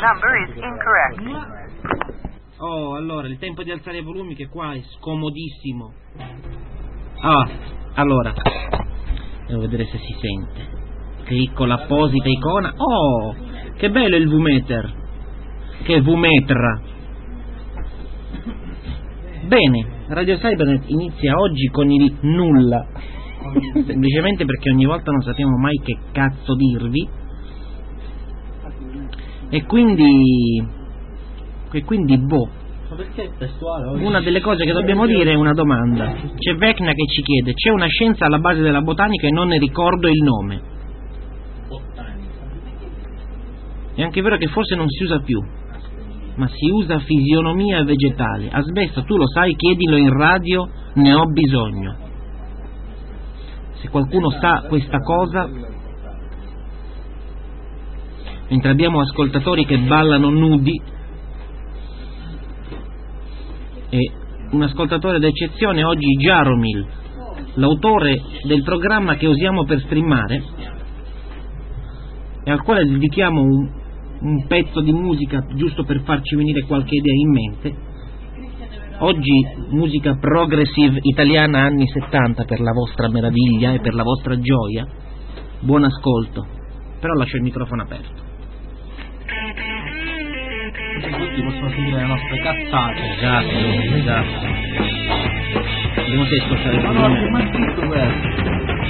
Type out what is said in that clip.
number is incorrect. Oh, allora, il tempo di alzare i volumi che qua è scomodissimo. Allora, devo vedere se si sente. Clicco l'apposita icona. Oh, che bello il VMeter. Che VMetra. Bene, Radio Cybernet inizia oggi con il nulla. Semplicemente perché ogni volta non sappiamo mai che cazzo dirvi. E quindi boh. Una delle cose che dobbiamo dire è una domanda. C'è Vecna che ci chiede: c'è una scienza alla base della botanica e non ne ricordo il nome. È anche vero che forse non si usa più, ma si usa fisionomia vegetale. Asbesto, tu lo sai, chiedilo in radio, ne ho bisogno. Se qualcuno sa questa cosa, mentre abbiamo ascoltatori che ballano nudi e un ascoltatore d'eccezione oggi, Jaromil, l'autore del programma che usiamo per streamare e al quale dedichiamo un pezzo di musica giusto per farci venire qualche idea in mente. Oggi musica progressive italiana anni 70 per la vostra meraviglia e per la vostra gioia. Buon ascolto, però lascio il microfono aperto. Così tutti possono sentire le nostre cazzate. Esatto. Vediamo se ascoltare il Ma non ho mai visto questo.